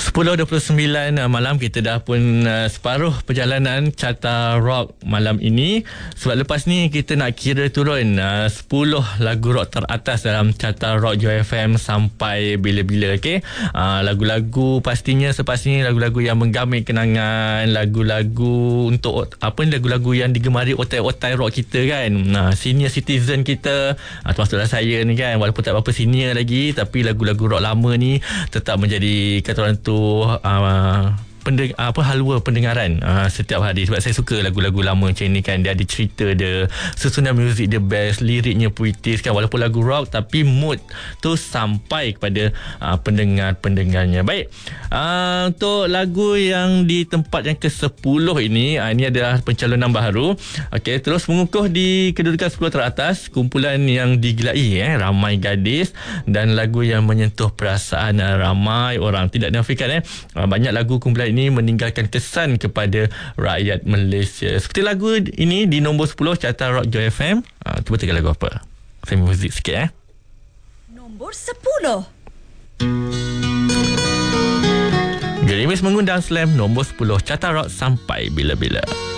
10.29 malam, kita dah pun separuh perjalanan Carta Rock malam ini. Sebab lepas ni kita nak kira turun 10 lagu rock teratas dalam Carta Rock Joy FM sampai bila-bila. Okay? Lagu-lagu sepastinya lagu-lagu yang menggamit kenangan, lagu-lagu untuk lagu-lagu yang digemari otai-otai rock kita kan. Senior citizen kita, termasuklah saya ni kan, walaupun tak berapa senior lagi, tapi lagu-lagu rock lama ni tetap menjadi kata orang tu halwa pendengaran setiap hari. Sebab saya suka lagu-lagu lama macam ni kan. Dia ada cerita, dia susunan muzik dia best, liriknya puitis kan. Walaupun lagu rock, tapi mood tu sampai kepada pendengar-pendengarnya. Baik, untuk lagu yang di tempat yang ke-10 ini adalah pencalonan baharu. Okey, terus mengukuh di kedudukan 10 teratas, kumpulan yang digilai Ramai Gadis, dan lagu yang menyentuh perasaan ramai orang. Tidak dinafikan banyak lagu kumpulan ini meninggalkan kesan kepada rakyat Malaysia. Seperti lagu ini di nombor 10 Carta Rock Joy FM. Cuba tengok lagu apa. Saya muzik sikit Nombor 10. Gerimis mengundang Slam nombor 10 Carta Rock sampai bila-bila.